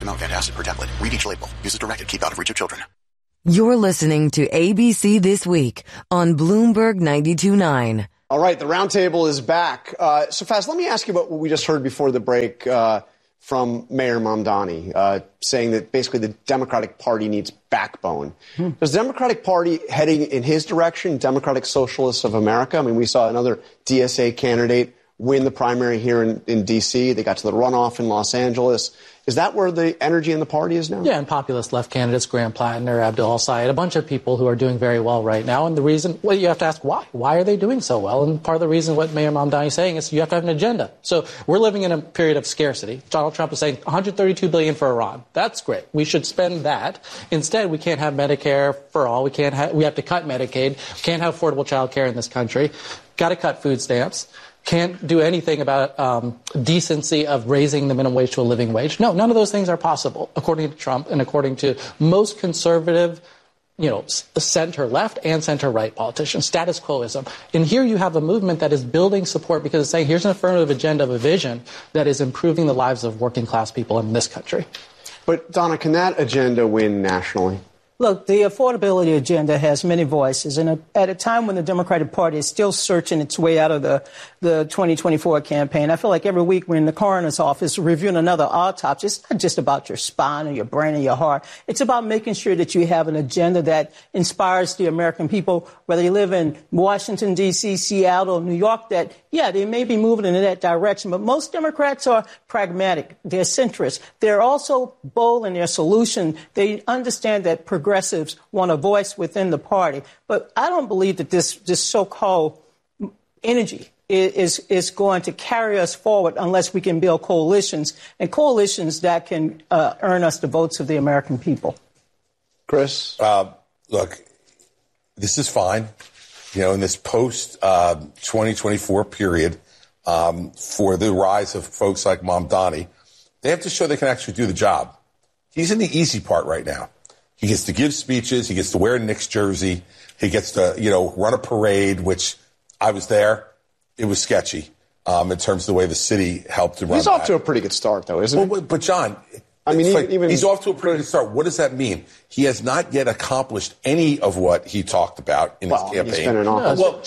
Mount Antacid per tablet. Read each label. Use as directed. Keep out of reach of children. You're listening to ABC This Week on Bloomberg 92.9. All right, the roundtable is back. So Faz, let me ask you about what we just heard before the break from Mayor Mamdani, saying that basically the Democratic Party needs backbone. Does the Democratic Party heading in his direction, Democratic Socialists of America? I mean, we saw another DSA candidate win the primary here in D.C. They got to the runoff in Los Angeles. Is that where the energy in the party is now? Yeah, and populist left candidates, Graham Plattner, Abdul Sayed, a bunch of people who are doing very well right now. And the reason, well, you have to ask why. Why are they doing so well? And part of the reason what Mayor Mamdani is saying is you have to have an agenda. So we're living in a period of scarcity. Donald Trump is saying $132 billion for Iran. That's great. We should spend that. Instead, we can't have Medicare for all. We have to cut Medicaid. We can't have affordable child care in this country. Got to cut food stamps. Can't do anything about decency of raising the minimum wage to a living wage. No, none of those things are possible, according to Trump and according to most conservative, center-left and center-right politicians, status quoism. And here you have a movement that is building support because it's saying here's an affirmative agenda of a vision that is improving the lives of working-class people in this country. But, Donna, can that agenda win nationally? Look, the affordability agenda has many voices, and at a time when the Democratic Party is still searching its way out of the 2024 campaign, I feel like every week we're in the coroner's office reviewing another autopsy. It's not just about your spine or your brain or your heart. It's about making sure that you have an agenda that inspires the American people, whether you live in Washington, D.C., Seattle, New York, that, yeah, they may be moving in that direction, but most Democrats are pragmatic. They're centrist. They're also bold in their solution. They understand that progressives want a voice within the party. But I don't believe that this so-called energy is going to carry us forward unless we can build coalitions, and coalitions that can earn us the votes of the American people. Chris? Look, this is fine. In this post-2024 period, for the rise of folks like Mamdani, they have to show they can actually do the job. He's in the easy part right now. He gets to give speeches. He gets to wear a Knicks jersey. He gets to, run a parade, which I was there. It was sketchy in terms of the way the city helped him run. He's off to a pretty good start, though, isn't he? But, John, I mean, he's off to a pretty good start. What does that mean? He has not yet accomplished any of what he talked about in his campaign. He's been in office.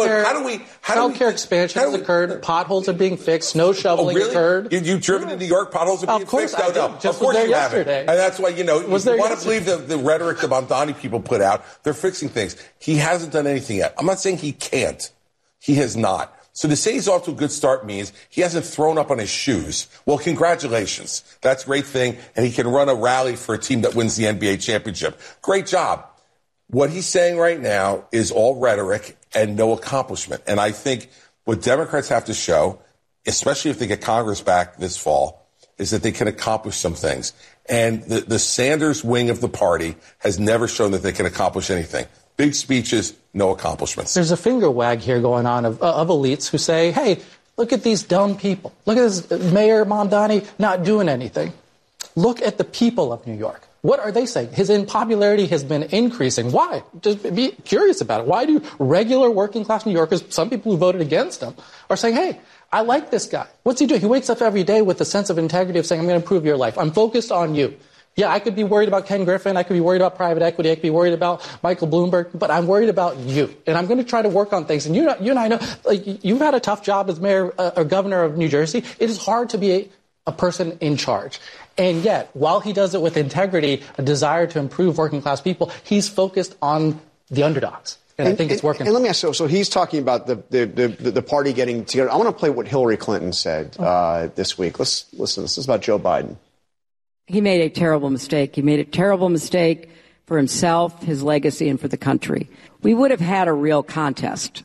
Child care expansion has occurred. Potholes are being fixed. Snow shoveling occurred. You've driven to New York. Potholes are being fixed. No. Of course you haven't. And that's why, you want to believe the rhetoric the Mamdani people put out. They're fixing things. He hasn't done anything yet. I'm not saying he can't. He has not. So to say he's off to a good start means he hasn't thrown up on his shoes. Well, congratulations. That's a great thing. And he can run a rally for a team that wins the NBA championship. Great job. What he's saying right now is all rhetoric and no accomplishment. And I think what Democrats have to show, especially if they get Congress back this fall, is that they can accomplish some things. And the Sanders wing of the party has never shown that they can accomplish anything. Big speeches, no accomplishments. There's a finger wag here going on of elites who say, hey, look at these dumb people. Look at this Mayor Mamdani not doing anything. Look at the people of New York. What are they saying? His unpopularity has been increasing. Why? Just be curious about it. Why do regular working class New Yorkers, some people who voted against him, are saying, hey, I like this guy. What's he doing? He wakes up every day with a sense of integrity of saying, I'm going to improve your life. I'm focused on you. Yeah, I could be worried about Ken Griffin. I could be worried about private equity. I could be worried about Michael Bloomberg. But I'm worried about you. And I'm going to try to work on things. And you and I know, you've had a tough job as mayor or governor of New Jersey. It is hard to be a person in charge. And yet, while he does it with integrity, a desire to improve working class people, he's focused on the underdogs. And I think it's working. And let me ask you, so he's talking about the party getting together. I want to play what Hillary Clinton said this week. Let's listen. This is about Joe Biden. He made a terrible mistake. He made a terrible mistake for himself, his legacy, and for the country. We would have had a real contest.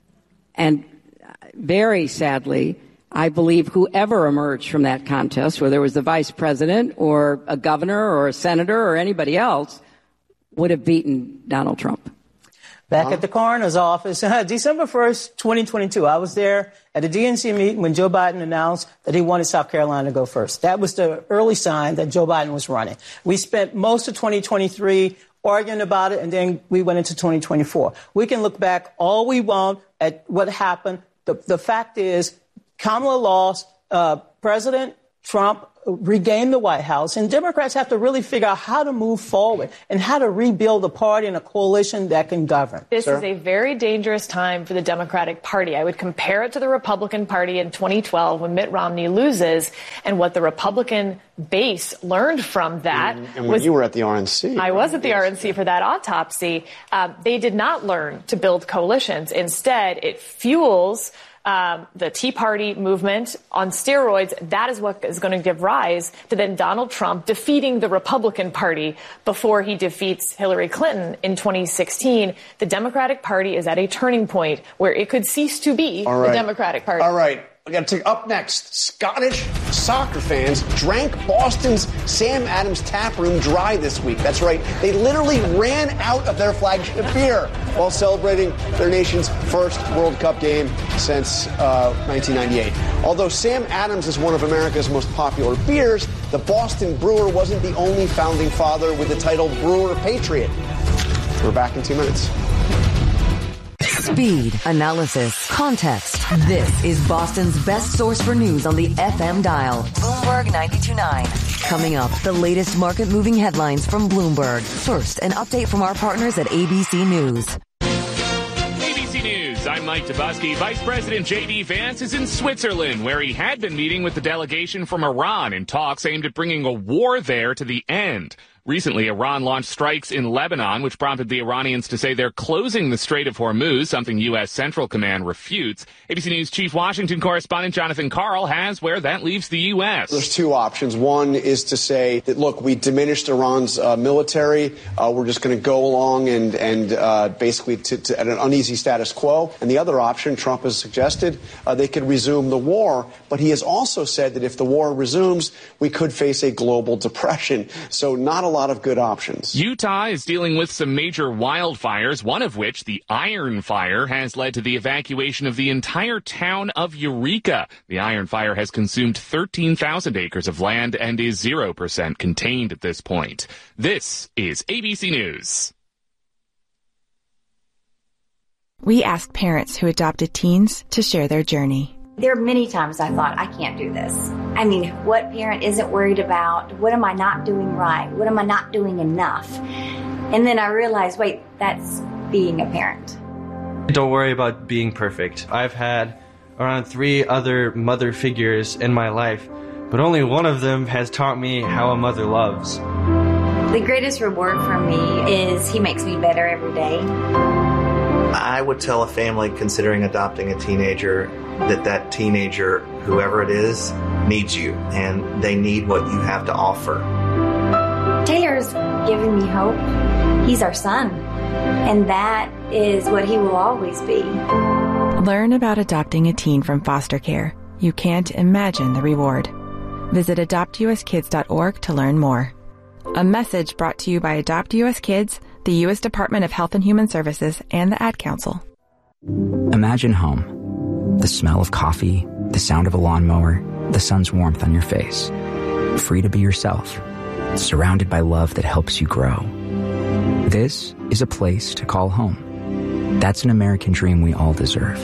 And very sadly, I believe whoever emerged from that contest, whether it was the vice president or a governor or a senator or anybody else, would have beaten Donald Trump. Back at the coroner's office, December 1st, 2022, I was there at a DNC meeting when Joe Biden announced that he wanted South Carolina to go first. That was the early sign that Joe Biden was running. We spent most of 2023 arguing about it, and then we went into 2024. We can look back all we want at what happened. The fact is, Kamala lost. President Trump regain the White House, and Democrats have to really figure out how to move forward and how to rebuild a party and a coalition that can govern. This is a very dangerous time for the Democratic Party. I would compare it to the Republican Party in 2012 when Mitt Romney loses, and what the Republican base learned from that. And when you were at the RNC. I was at the RNC for that autopsy. They did not learn to build coalitions. Instead, it fuels the Tea Party movement on steroids. That is what is going to give rise to then Donald Trump defeating the Republican Party before he defeats Hillary Clinton in 2016. The Democratic Party is at a turning point where it could cease to be the Democratic Party. All right. We got to take up next. Scottish soccer fans drank Boston's Sam Adams tap room dry this week. That's right. They literally ran out of their flagship beer while celebrating their nation's first World Cup game since 1998. Although Sam Adams is one of America's most popular beers, the Boston Brewer wasn't the only founding father with the title Brewer Patriot. We're back in 2 minutes. Speed, analysis, context. This is Boston's best source for news on the FM dial. Bloomberg 92.9. Coming up, the latest market-moving headlines from Bloomberg. First, an update from our partners at ABC News. ABC News, I'm Mike Tobuski. Vice President J.D. Vance is in Switzerland, where he had been meeting with the delegation from Iran in talks aimed at bringing a war there to the end. Recently, Iran launched strikes in Lebanon, which prompted the Iranians to say they're closing the Strait of Hormuz, something U.S. Central Command refutes. ABC News Chief Washington correspondent Jonathan Karl has where that leaves the U.S. There's two options. One is to say that, look, we diminished Iran's military. We're just going to go along and basically to at an uneasy status quo. And the other option, Trump has suggested, they could resume the war. But he has also said that if the war resumes, we could face a global depression. So not a lot of good options. Utah is dealing with some major wildfires, one of which, the Iron Fire, has led to the evacuation of the entire town of Eureka. The Iron Fire has consumed 13,000 acres of land and is 0% contained at this point. This is ABC News. We asked parents who adopted teens to share their journey. There are many times I thought, I can't do this. I mean, what parent isn't worried about? What am I not doing right? What am I not doing enough? And then I realized, wait, that's being a parent. Don't worry about being perfect. I've had around 3 other mother figures in my life, but only one of them has taught me how a mother loves. The greatest reward for me is he makes me better every day. I would tell a family considering adopting a teenager that teenager, whoever it is, needs you, and they need what you have to offer. Taylor's given me hope. He's our son, and that is what he will always be. Learn about adopting a teen from foster care. You can't imagine the reward. Visit adoptuskids.org to learn more. A message brought to you by Adopt U.S. Kids, the U.S. Department of Health and Human Services, and the Ad Council. Imagine home. The smell of coffee, the sound of a lawnmower, the sun's warmth on your face. Free to be yourself, surrounded by love that helps you grow. This is a place to call home. That's an American dream we all deserve.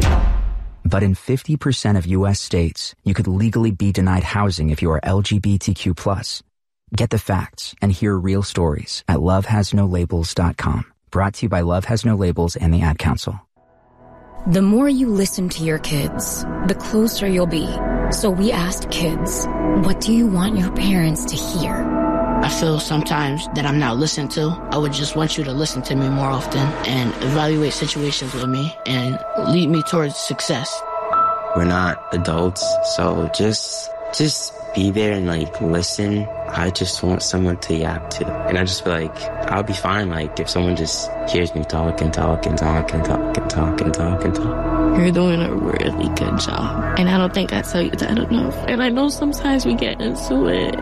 But in 50% of U.S. states, you could legally be denied housing if you are LGBTQ+. Get the facts and hear real stories at lovehasnolabels.com. Brought to you by Love Has No Labels and the Ad Council. The more you listen to your kids, the closer you'll be. So we asked kids, what do you want your parents to hear? I feel sometimes that I'm not listened to. I would just want you to listen to me more often and evaluate situations with me and lead me towards success. We're not adults, so just be there and listen. I just want someone to yap to. And I just feel like I'll be fine if someone just hears me talk and talk and talk and talk and talk and talk and talk. You're doing a really good job. And I don't think I tell you that enough. And I know sometimes we get into it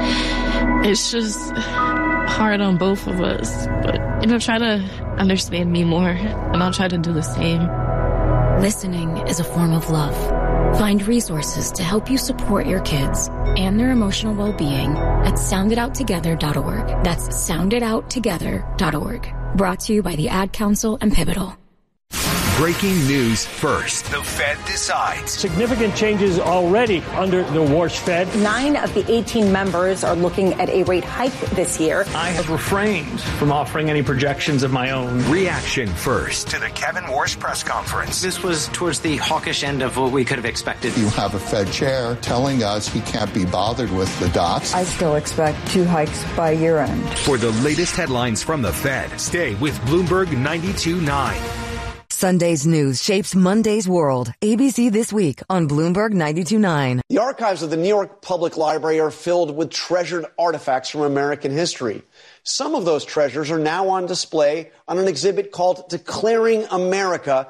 and it's just hard on both of us. But, try to understand me more and I'll try to do the same. Listening is a form of love. Find resources to help you support your kids and their emotional well-being at sounditouttogether.org. That's sounditouttogether.org. Brought to you by the Ad Council and Pivotal. Breaking news first. The Fed decides. Significant changes already under the Warsh Fed. 9 of the 18 members are looking at a rate hike this year. I have refrained from offering any projections of my own. Reaction first to the Kevin Warsh press conference. This was towards the hawkish end of what we could have expected. You have a Fed chair telling us he can't be bothered with the dots. I still expect 2 hikes by year end. For the latest headlines from the Fed, stay with Bloomberg 92.9. Sunday's news shapes Monday's world. ABC This Week on Bloomberg 92.9. The archives of the New York Public Library are filled with treasured artifacts from American history. Some of those treasures are now on display on an exhibit called Declaring America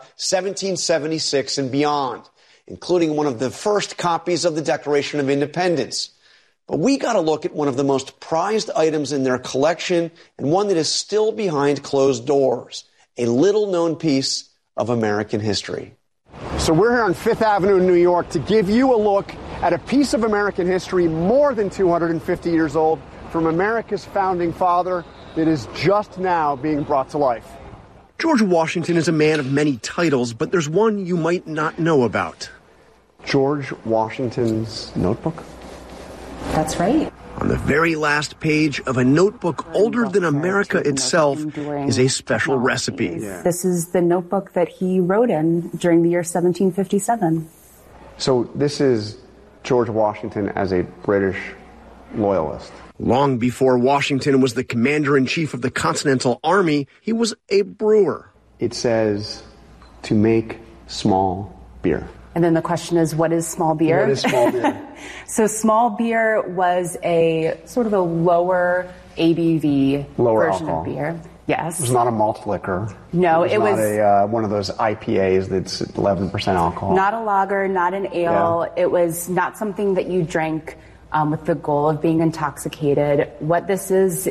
1776 and Beyond, including one of the first copies of the Declaration of Independence. But we got to look at one of the most prized items in their collection and one that is still behind closed doors, a little-known piece of American history. So we're here on Fifth Avenue in New York to give you a look at a piece of American history more than 250 years old from America's founding father that is just now being brought to life. George Washington is a man of many titles, but there's one you might not know about. George Washington's notebook? That's right. On the very last page of a notebook older than America itself is a special recipe. This is the notebook that he wrote in during the year 1757. So this is George Washington as a British loyalist. Long before Washington was the commander-in-chief of the Continental Army, he was a brewer. It says to make small beer. And then the question is, what is small beer? What is small beer? So small beer was a sort of a lower ABV version alcohol. of beer. Yes. It was not a malt liquor. No, it was not one of those IPAs that's 11% alcohol. Not a lager, not an ale. Yeah. It was not something that you drank with the goal of being intoxicated. What this is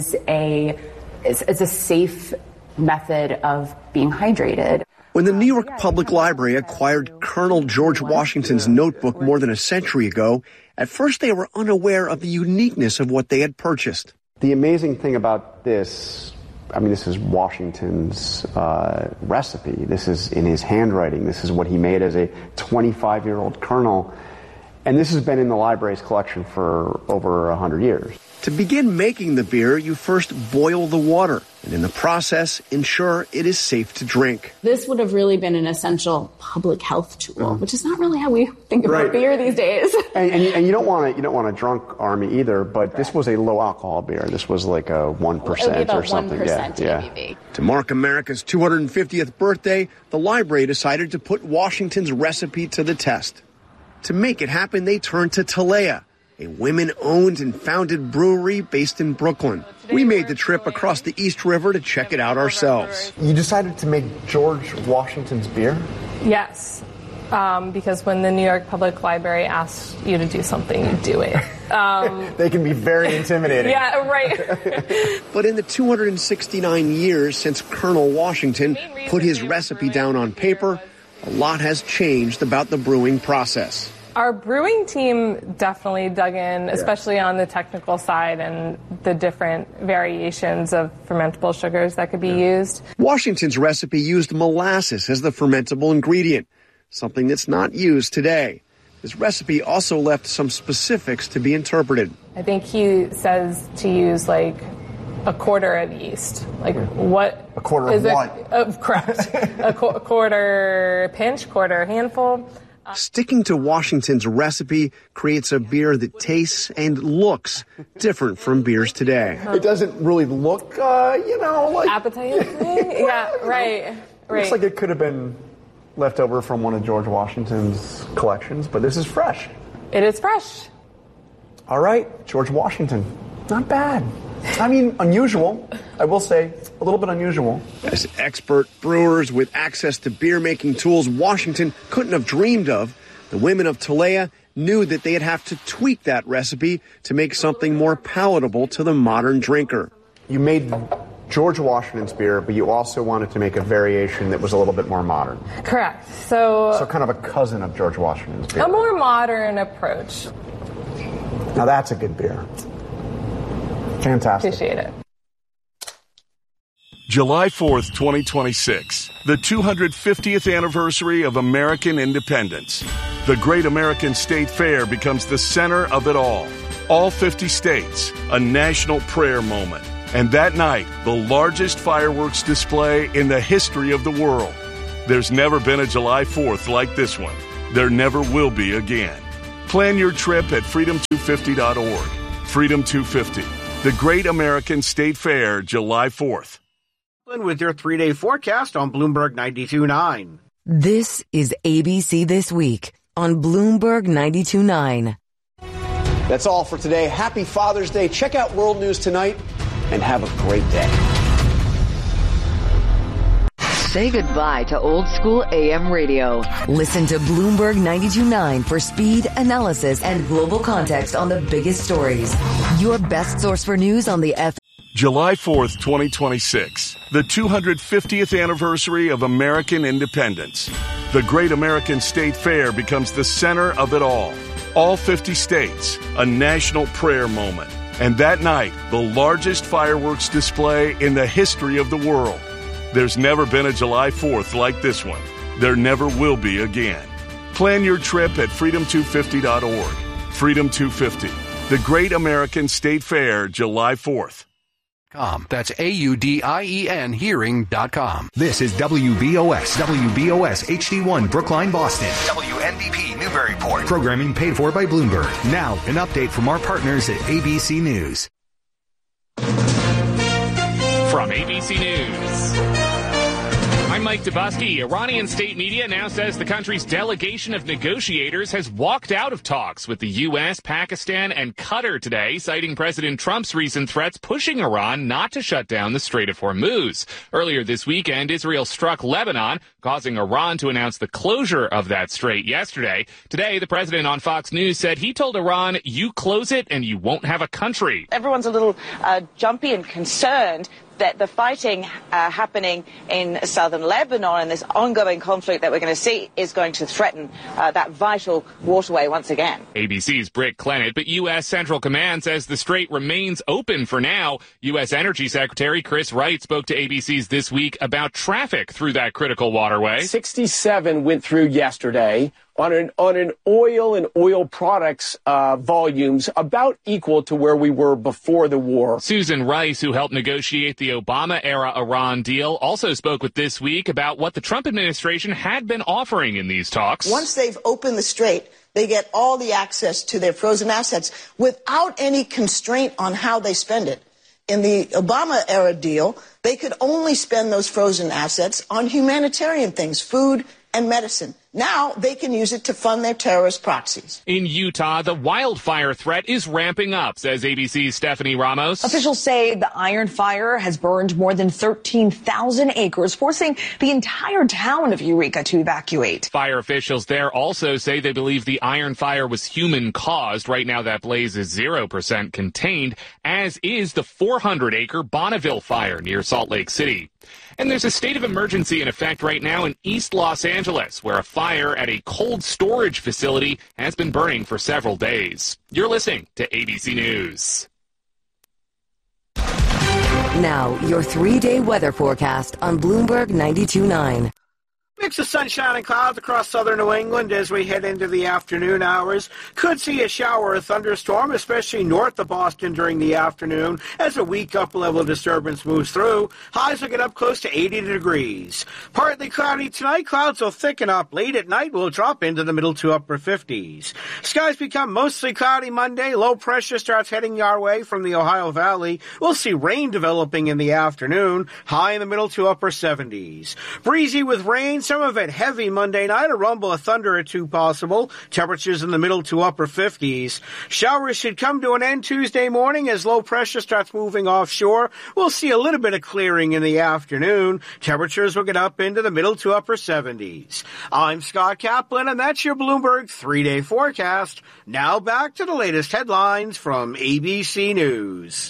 a safe method of being hydrated. When the New York Public Library acquired Colonel George Washington's notebook more than a century ago, at first they were unaware of the uniqueness of what they had purchased. The amazing thing about this, this is Washington's recipe. This is in his handwriting. This is what he made as a 25-year-old colonel. And this has been in the library's collection for over 100 years. To begin making the beer, you first boil the water, and in the process, ensure it is safe to drink. This would have really been an essential public health tool, which is not really how we think about beer these days. And you don't want a drunk army either, but this was a low alcohol beer. This was like a 1% or something. 1% ABV. To mark America's 250th birthday, the library decided to put Washington's recipe to the test. To make it happen, they turned to Talea, a women-owned and founded brewery based in Brooklyn. We made the trip across the East River to check it out ourselves. You decided to make George Washington's beer? Yes, because when the New York Public Library asks you to do something, you do it. They can be very intimidating. Yeah, right. But in the 269 years since Colonel Washington put his recipe down on paper, a lot has changed about the brewing process. Our brewing team definitely dug in, especially on the technical side and the different variations of fermentable sugars that could be used. Washington's recipe used molasses as the fermentable ingredient, something that's not used today. His recipe also left some specifics to be interpreted. I think he says to use like a quarter of yeast. Like what? A quarter of what? Correct. A quarter pinch, quarter handful. Sticking to Washington's recipe creates a beer that tastes and looks different from beers today. It doesn't really look, like... appetizing? Yeah, right. Looks like it could have been left over from one of George Washington's collections, but this is fresh. It is fresh. All right, George Washington. Not bad. Unusual. I will say, a little bit unusual. As expert brewers with access to beer-making tools Washington couldn't have dreamed of, the women of Talea knew that they'd have to tweak that recipe to make something more palatable to the modern drinker. You made George Washington's beer, but you also wanted to make a variation that was a little bit more modern. Correct. So kind of a cousin of George Washington's beer. A more modern approach. Now that's a good beer. Fantastic. Appreciate it. July 4th, 2026, the 250th anniversary of American independence. The Great American State Fair becomes the center of it all. All 50 states, a national prayer moment. And that night, the largest fireworks display in the history of the world. There's never been a July 4th like this one. There never will be again. Plan your trip at freedom250.org. Freedom 250, the Great American State Fair, July 4th. With your 3-day forecast on Bloomberg 92.9. This is ABC This Week on Bloomberg 92.9. That's all for today. Happy Father's Day. Check out World News Tonight and have a great day. Say goodbye to old school AM radio. Listen to Bloomberg 92.9 for speed, analysis, and global context on the biggest stories. Your best source for news on the July 4th, 2026, the 250th anniversary of American independence. The Great American State Fair becomes the center of it all. All 50 states, a national prayer moment. And that night, the largest fireworks display in the history of the world. There's never been a July 4th like this one. There never will be again. Plan your trip at freedom250.org. Freedom 250, the Great American State Fair, July 4th. That's AUDIEN hearing.com. This is WBOS HD1 Brookline, Boston. WNBP Newburyport. Programming paid for by Bloomberg. Now, an update from our partners at ABC News. From ABC News, I'm Mike Dubusky. Iranian state media now says the country's delegation of negotiators has walked out of talks with the U.S., Pakistan, and Qatar today, citing President Trump's recent threats pushing Iran not to shut down the Strait of Hormuz. Earlier this weekend, Israel struck Lebanon, causing Iran to announce the closure of that strait yesterday. Today, the president on Fox News said he told Iran, "You close it and you won't have a country." Everyone's a little jumpy and concerned that the fighting happening in southern Lebanon and this ongoing conflict that we're going to see is going to threaten that vital waterway once again. ABC's Britt Clennett, but U.S. Central Command says the strait remains open for now. U.S. Energy Secretary Chris Wright spoke to ABC's This Week about traffic through that critical waterway. 67 went through yesterday on an oil and oil products volumes about equal to where we were before the war. Susan Rice, who helped negotiate the Obama-era Iran deal, also spoke with This Week about what the Trump administration had been offering in these talks. Once they've opened the strait, they get all the access to their frozen assets without any constraint on how they spend it. In the Obama-era deal, they could only spend those frozen assets on humanitarian things, food and medicine. Now they can use it to fund their terrorist proxies. In Utah, the wildfire threat is ramping up, says ABC's Stephanie Ramos. Officials say the Iron Fire has burned more than 13,000 acres, forcing the entire town of Eureka to evacuate. Fire officials there also say they believe the Iron Fire was human-caused. Right now, that blaze is 0% contained, as is the 400-acre Bonneville Fire near Salt Lake City. And there's a state of emergency in effect right now in East Los Angeles, where a fire at a cold storage facility has been burning for several days. You're listening to ABC News. Now, your 3-day weather forecast on Bloomberg 92.9. Mix of sunshine and clouds across southern New England as we head into the afternoon hours. Could see a shower or thunderstorm, especially north of Boston during the afternoon as a weak upper-level disturbance moves through. Highs will get up close to 80 degrees. Partly cloudy tonight. Clouds will thicken up. Late at night, we'll drop into the middle to upper 50s. Skies become mostly cloudy Monday. Low pressure starts heading our way from the Ohio Valley. We'll see rain developing in the afternoon. High in the middle to upper 70s. Breezy with rain. Some of it heavy Monday night, a rumble of thunder or two possible. Temperatures in the middle to upper 50s. Showers should come to an end Tuesday morning as low pressure starts moving offshore. We'll see a little bit of clearing in the afternoon. Temperatures will get up into the middle to upper 70s. I'm Scott Kaplan, and that's your Bloomberg 3-day forecast. Now back to the latest headlines from ABC News.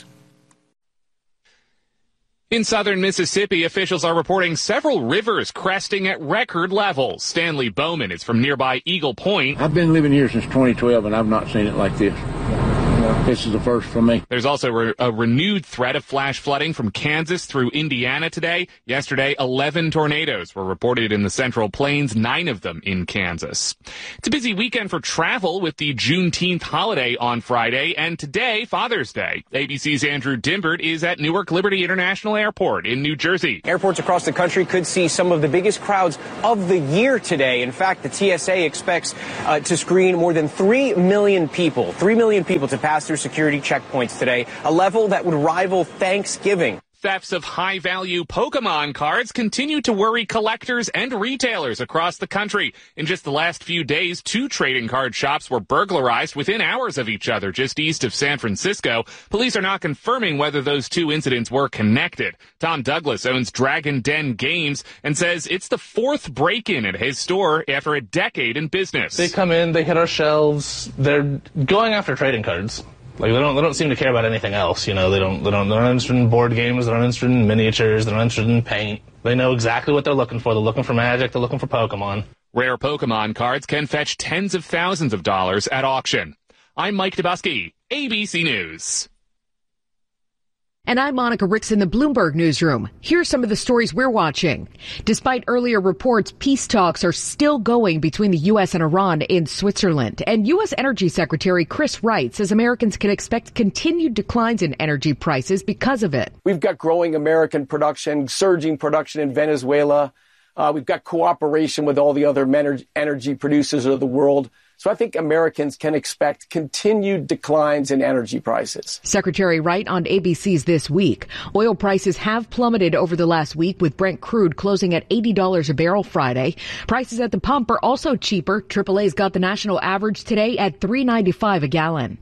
In southern Mississippi, officials are reporting several rivers cresting at record levels. Stanley Bowman is from nearby Eagle Point. I've been living here since 2012, and I've not seen it like this. this is the first for me. There's also a renewed threat of flash flooding from Kansas through Indiana today. Yesterday, 11 tornadoes were reported in the Central Plains, 9 of them in Kansas. It's a busy weekend for travel with the Juneteenth holiday on Friday, and today, Father's Day. ABC's Andrew Dimbert is at Newark Liberty International Airport in New Jersey. Airports across the country could see some of the biggest crowds of the year today. In fact, the TSA expects to screen more than 3 million people to pass through security checkpoints today, a level that would rival Thanksgiving. Thefts of high-value Pokemon cards continue to worry collectors and retailers across the country. In just the last few days, 2 trading card shops were burglarized within hours of each other just east of San Francisco. Police are not confirming whether those 2 incidents were connected. Tom Douglas owns Dragon Den Games and says it's the 4th break-in at his store after a decade in business. They come in, they hit our shelves, they're going after trading cards. Like they don't seem to care about anything else, they're not interested in board games, they're not interested in miniatures, they're not interested in paint. They know exactly what they're looking for. They're looking for Magic, they're looking for Pokemon. Rare Pokemon cards can fetch tens of thousands of dollars at auction. I'm Mike Dabowski, ABC News. And I'm Monica Ricks in the Bloomberg Newsroom. Here's some of the stories we're watching. Despite earlier reports, peace talks are still going between the U.S. and Iran in Switzerland. And U.S. Energy Secretary Chris Wright says Americans can expect continued declines in energy prices because of it. We've got growing American production, surging production in Venezuela. We've got cooperation with all the other energy producers of the world. So I think Americans can expect continued declines in energy prices. Secretary Wright on ABC's This Week. Oil prices have plummeted over the last week, with Brent crude closing at $80 a barrel Friday. Prices at the pump are also cheaper. AAA's got the national average today at $3.95 a gallon.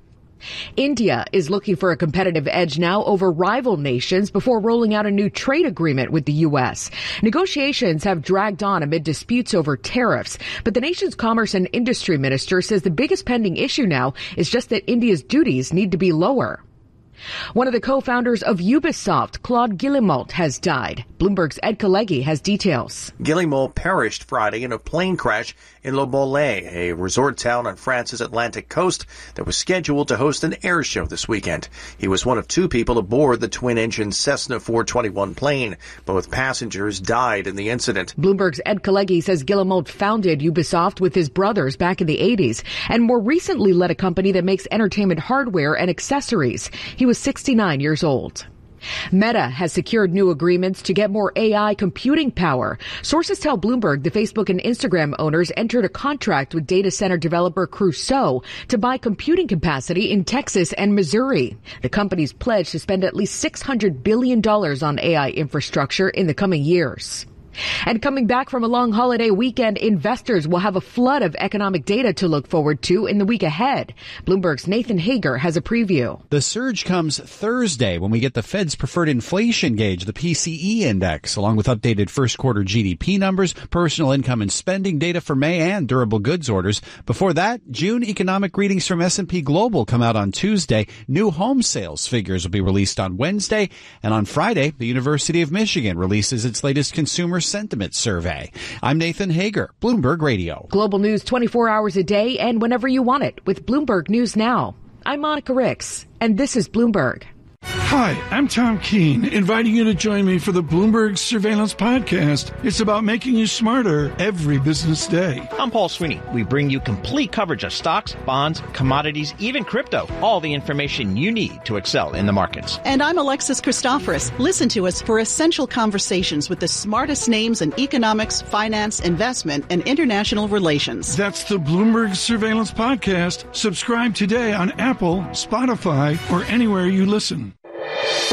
India is looking for a competitive edge now over rival nations before rolling out a new trade agreement with the U.S. Negotiations have dragged on amid disputes over tariffs, but the nation's commerce and industry minister says the biggest pending issue now is just that India's duties need to be lower. One of the co-founders of Ubisoft, Claude Guillemot, has died. Bloomberg's Ed Kalegi has details. Guillemot perished Friday in a plane crash in Le Bolet, a resort town on France's Atlantic coast that was scheduled to host an air show this weekend. He was one of 2 people aboard the twin-engine Cessna 421 plane. Both passengers died in the incident. Bloomberg's Ed Kalegi says Guillemot founded Ubisoft with his brothers back in the 80s and more recently led a company that makes entertainment hardware and accessories. He was 69 years old. Meta has secured new agreements to get more AI computing power. Sources tell Bloomberg the Facebook and Instagram owners entered a contract with data center developer Crusoe to buy computing capacity in Texas and Missouri. The company's pledged to spend at least $600 billion on AI infrastructure in the coming years. And coming back from a long holiday weekend, investors will have a flood of economic data to look forward to in the week ahead. Bloomberg's Nathan Hager has a preview. The surge comes Thursday when we get the Fed's preferred inflation gauge, the PCE index, along with updated first quarter GDP numbers, personal income and spending data for May, and durable goods orders. Before that, June economic readings from S&P Global come out on Tuesday. New home sales figures will be released on Wednesday. And on Friday, the University of Michigan releases its latest consumer sentiment survey. I'm Nathan Hager, Bloomberg Radio. Global news 24 hours a day and whenever you want it with Bloomberg News Now. I'm Monica Ricks, and this is Bloomberg. Hi, I'm Tom Keene, inviting you to join me for the Bloomberg Surveillance Podcast. It's about making you smarter every business day. I'm Paul Sweeney. We bring you complete coverage of stocks, bonds, commodities, even crypto. All the information you need to excel in the markets. And I'm Alexis Christoforous. Listen to us for essential conversations with the smartest names in economics, finance, investment, and international relations. That's the Bloomberg Surveillance Podcast. Subscribe today on Apple, Spotify, or anywhere you listen.